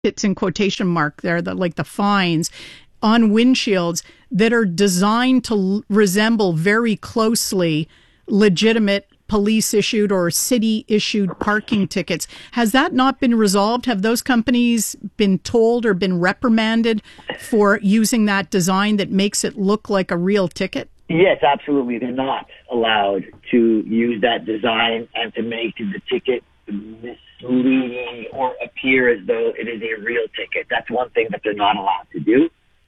it's in quotation mark there, like the fines on windshields that are designed to resemble very closely legitimate police-issued or city-issued parking tickets. Has that not been resolved? Have those companies been told or been reprimanded for using that design that makes it look like a real ticket? Yes, absolutely. They're not allowed to use that design and to make the ticket misleading or appear as though it is a real ticket. That's one thing that they're not allowed to do.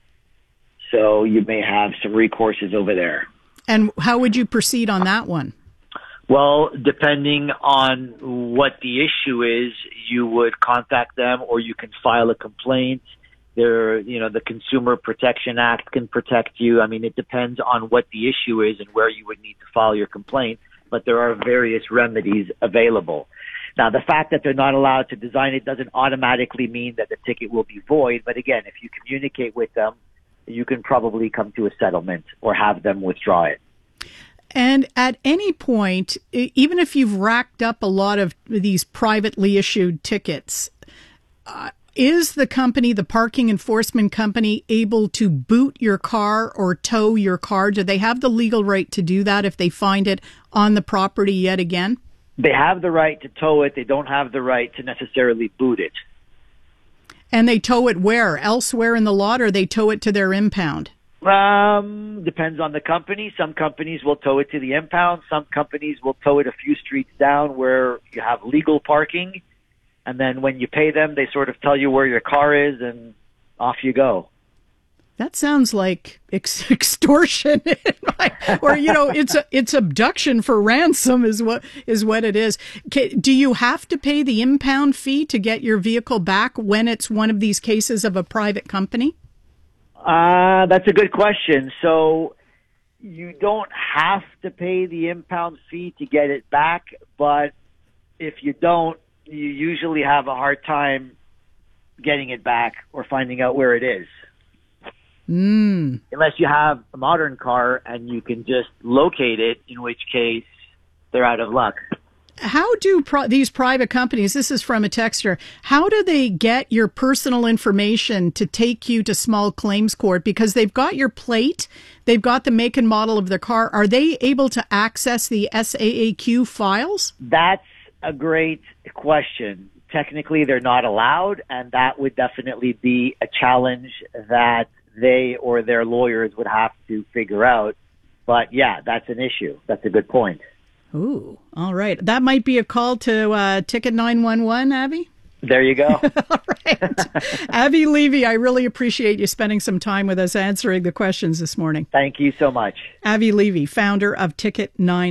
So you may have some recourses over there. And how would you proceed on that one? Well, depending on what the issue is, you would contact them or you can file a complaint. The Consumer Protection Act can protect you. I mean, it depends on what the issue is and where you would need to file your complaint, but there are various remedies available. Now, the fact that they're not allowed to design it doesn't automatically mean that the ticket will be void, but again, if you communicate with them, you can probably come to a settlement or have them withdraw it. And at any point, even if you've racked up a lot of these privately issued tickets, is the company, the parking enforcement company, able to boot your car or tow your car? Do they have the legal right to do that if they find it on the property yet again? They have the right to tow it. They don't have the right to necessarily boot it. And they tow it where? Elsewhere in the lot, or they tow it to their impound? Depends on the company. Some companies will tow it to the impound. Some companies will tow it a few streets down where you have legal parking. And then when you pay them, they sort of tell you where your car is and off you go. That sounds like extortion, or it's abduction for ransom is what it is. Do you have to pay the impound fee to get your vehicle back when it's one of these cases of a private company? That's a good question. So you don't have to pay the impound fee to get it back, but if you don't, you usually have a hard time getting it back or finding out where it is. Unless you have a modern car and you can just locate it, in which case they're out of luck. How do these private companies, this is from a texter, how do they get your personal information to take you to small claims court? Because they've got your plate, they've got the make and model of the car. Are they able to access the SAAQ files? That's a great question. Technically, they're not allowed, and that would definitely be a challenge that they or their lawyers would have to figure out. But yeah, that's an issue. That's a good point. Ooh, all right. That might be a call to Ticket 911, Avi? There you go. All right. Avi Levy, I really appreciate you spending some time with us answering the questions this morning. Thank you so much. Avi Levy, founder of Ticket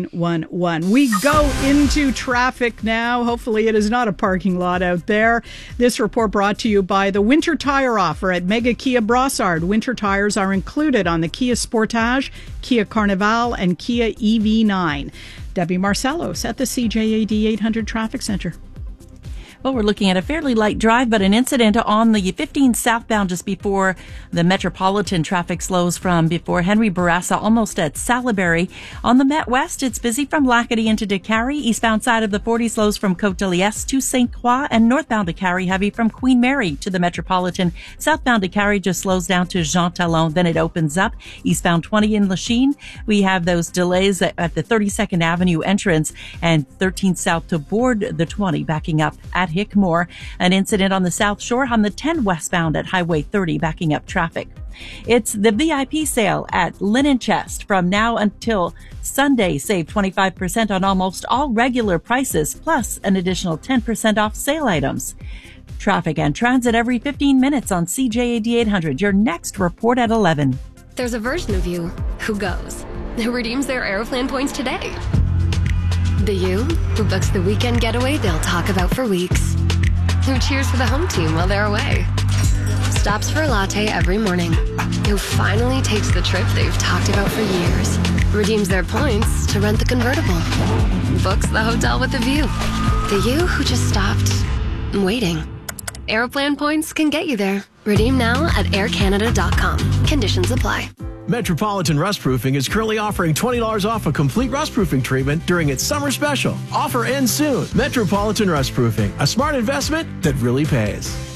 911. We go into traffic now. Hopefully it is not a parking lot out there. This report brought to you by the winter tire offer at Mega Kia Brossard. Winter tires are included on the Kia Sportage, Kia Carnival, and Kia EV9. Debbie Marcellos at the CJAD 800 Traffic Center. Well, we're looking at a fairly light drive, but an incident on the 15 southbound just before the Metropolitan. Traffic slows from before Henry Bourassa, almost at Salaberry. On the Met West, it's busy from Lackady into Décarie. Eastbound side of the 40 slows from Côte-de-Liesse to St. Croix, and northbound Décarie heavy from Queen Mary to the Metropolitan. Southbound Décarie just slows down to Jean Talon, then it opens up. Eastbound 20 in Lachine, we have those delays at the 32nd Avenue entrance, and 13 south to board the 20, backing up at Hickmore. An incident on the South Shore on the 10 westbound at Highway 30, backing up traffic. It's the VIP sale at Linen Chest from now until Sunday. Save 25% on almost all regular prices, plus an additional 10% off sale items. Traffic and transit every 15 minutes on CJAD 800. Your next report at 11. There's a version of you who goes, who redeems their Aeroplan points today. The you who books the weekend getaway they'll talk about for weeks. Who cheers for the home team while they're away. Stops for a latte every morning. Who finally takes the trip they've talked about for years. Redeems their points to rent the convertible. Books the hotel with a view. The you who just stopped waiting. Aeroplan points can get you there. Redeem now at aircanada.com. Conditions apply. Metropolitan Rustproofing is currently offering $20 off a complete rustproofing treatment during its summer special. Offer ends soon. Metropolitan Rustproofing, a smart investment that really pays.